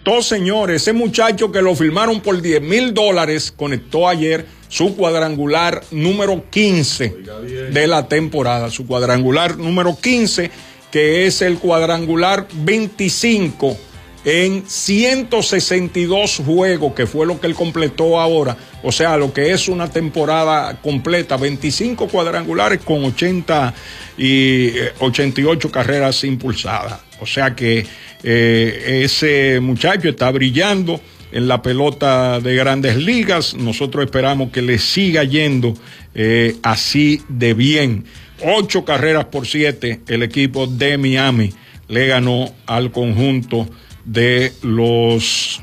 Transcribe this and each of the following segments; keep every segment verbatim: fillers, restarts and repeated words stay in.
conectó, señores, ese muchacho que lo firmaron por diez mil dólares, conectó ayer su cuadrangular número quince de la temporada, su cuadrangular número quince, que es el cuadrangular veinticinco en ciento sesenta y dos juegos, que fue lo que él completó ahora, o sea, lo que es una temporada completa, veinticinco cuadrangulares con ochenta y ochenta y ocho carreras impulsadas. O sea que eh, ese muchacho está brillando en la pelota de Grandes Ligas. Nosotros esperamos que le siga yendo eh, así de bien. Ocho carreras por siete, el equipo de Miami le ganó al conjunto de los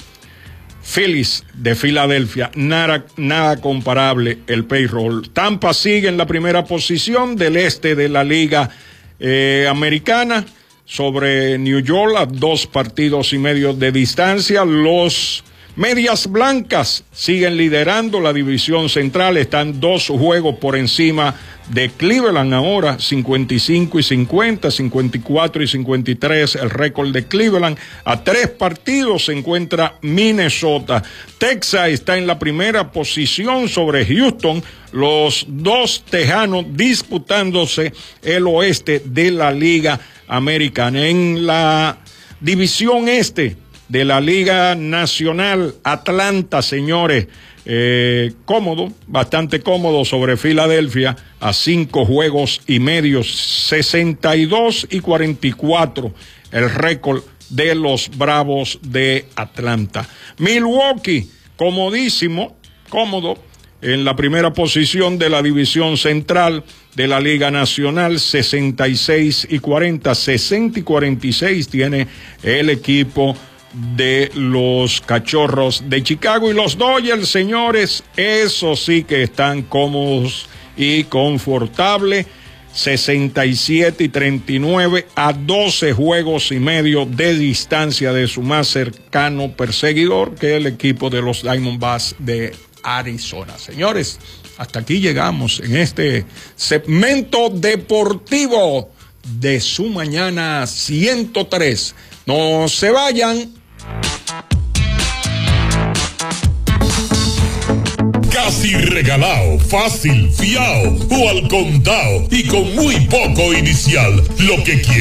Phillies de Filadelfia. Nada, nada comparable el payroll. Tampa sigue en la primera posición del este de la Liga eh, Americana sobre New York a dos partidos y medio de distancia. Los Medias Blancas siguen liderando la división central, están dos juegos por encima de Cleveland ahora, cincuenta y cinco y cincuenta, cincuenta y cuatro y cincuenta y tres el récord de Cleveland. A tres partidos se encuentra Minnesota. Texas está en la primera posición sobre Houston, los dos tejanos disputándose el oeste de la Liga Americana. En la división este de la Liga Nacional, Atlanta, señores, eh, cómodo, bastante cómodo sobre Filadelfia, a cinco juegos y medio, sesenta y dos y cuarenta y cuatro, el récord de los Bravos de Atlanta. Milwaukee, comodísimo, cómodo, en la primera posición de la división central de la Liga Nacional, sesenta y seis y cuarenta, sesenta y cuarenta y seis tiene el equipo de los Cachorros de Chicago. Y los Dodgers, señores, eso sí que están cómodos y confortables, sesenta y siete y treinta y nueve, a doce juegos y medio de distancia de su más cercano perseguidor, que es el equipo de los Diamondbacks de Arizona. Señores, hasta aquí llegamos en este segmento deportivo de su mañana ciento tres. No se vayan. Casi regalado, fácil, fiao o al contado y con muy poco inicial. Lo que quiere